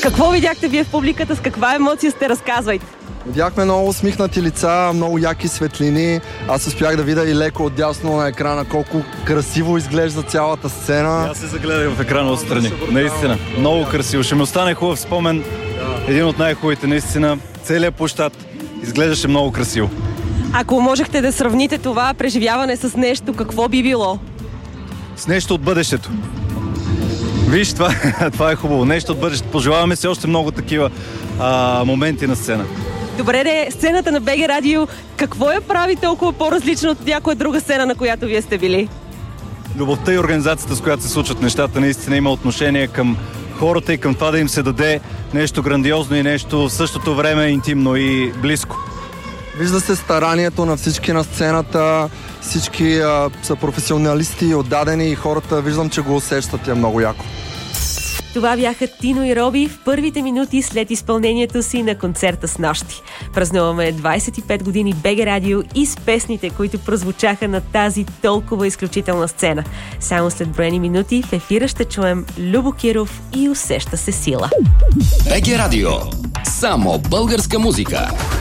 Какво видяхте вие в публиката? С каква емоция сте? Разказвайте. Видяхме много усмихнати лица, много яки светлини. Аз успях да видя и леко отдясно на екрана колко красиво изглежда цялата сцена. Аз се загледах в екрана отстрани. Наистина. Много красиво. Ще ми остане хубав спомен. Един от най-хубавите, наистина. Целият площад изглеждаше много красиво. Ако можехте да сравните това преживяване с нещо, какво би било? С нещо от бъдещето. Виж, това е хубаво. Нещо от бъдещето. Пожелаваме си още много такива моменти на сцена. Добре, сцената на БГ Радио, какво я прави толкова по-различно от някоя друга сцена, на която вие сте били? Любовта и организацията, с която се случват нещата, наистина има отношение към хората и към това да им се даде нещо грандиозно и нещо в същото време интимно и близко. Вижда се старанието на всички на сцената, всички са професионалисти, отдадени и хората, виждам, че го усещат, е много яко. Това бяха Тино и Роби в първите минути след изпълнението си на концерта снощи. Празнуваме 25 години БГ Радио и с песните, които прозвучаха на тази толкова изключителна сцена. Само след броени минути в ефира ще чуем Любо Киров и Усеща се сила. БГ Радио. Само българска музика.